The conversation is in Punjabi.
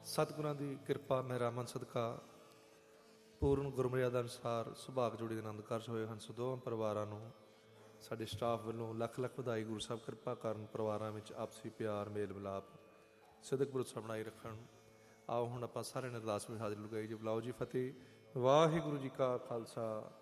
ਸਤਿਗੁਰਾਂ ਦੀ ਕਿਰਪਾ ਮਹਿਰਾਮਨ ਸਦਕਾ ਪੂਰਨ ਗੁਰਮਰਿਆਦਾ ਅਨੁਸਾਰ ਸੁਭਾਗ ਜੋੜੀ ਦੇ ਆਨੰਦ ਕਾਰਜ ਹੋਏ ਹਨ। ਸੋ ਦੋਵਾਂ ਪਰਿਵਾਰਾਂ ਨੂੰ ਸਾਡੇ ਸਟਾਫ ਵੱਲੋਂ ਲੱਖ ਲੱਖ ਵਧਾਈ। ਗੁਰੂ ਸਾਹਿਬ ਕਿਰਪਾ ਕਰਨ, ਪਰਿਵਾਰਾਂ ਵਿੱਚ ਆਪਸੀ ਪਿਆਰ, ਮੇਲ ਮਿਲਾਪ, ਸਿਦਕ ਭਰੋਸਾ ਬਣਾਈ ਰੱਖਣ। ਆਓ ਹੁਣ ਆਪਾਂ ਸਾਰਿਆਂ ਨੇ ਅਰਦਾਸ ਵਿੱਚ ਹਾਜ਼ਰੀ ਲਗਾਈ ਜੀ। ਬੁਲਾਓ ਜੀ ਫਤਿਹ। ਵਾਹਿਗੁਰੂ ਜੀ ਕਾ ਖਾਲਸਾ,